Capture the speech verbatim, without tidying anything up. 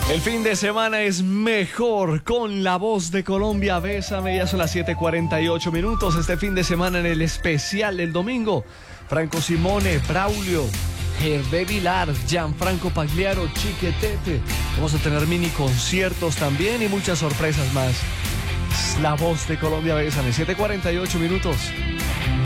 El fin de semana es mejor con La Voz de Colombia. Bésame, ya son las siete cuarenta y ocho minutos. Este fin de semana en el especial del domingo, Franco Simone, Braulio, Hervé Vilar, Gianfranco Pagliaro, Chiquetete. Vamos a tener mini conciertos también y muchas sorpresas más. La Voz de Colombia, bésame, siete cuarenta y ocho minutos.